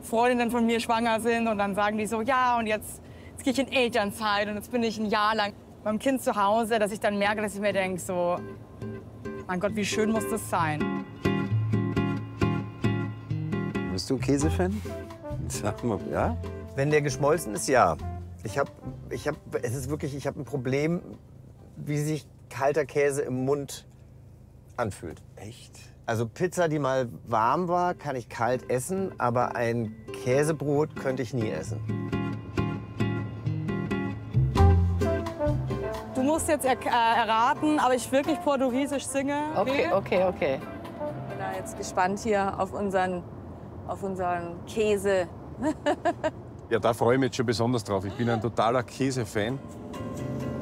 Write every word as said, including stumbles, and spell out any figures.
Freundinnen von mir schwanger sind und dann sagen die so, ja, und jetzt, jetzt gehe ich in Elternzeit und jetzt bin ich ein Jahr lang beim Kind zu Hause, dass ich dann merke, dass ich mir denke, so, mein Gott, wie schön muss das sein. Bist du Käsefan? Sag mal, ja? Wenn der geschmolzen ist, ja. Ich habe, ich habe, es ist wirklich, ich habe ein Problem, wie sich kalter Käse im Mund anfühlt. Echt? Also Pizza, die mal warm war, kann ich kalt essen, aber ein Käsebrot könnte ich nie essen. Du musst jetzt er äh, erraten, aber ich wirklich portugiesisch singe. Okay, okay, okay. Ich bin da jetzt gespannt hier auf unseren, auf unseren Käse. Ja, da freue ich mich jetzt schon besonders drauf. Ich bin ein totaler Käsefan.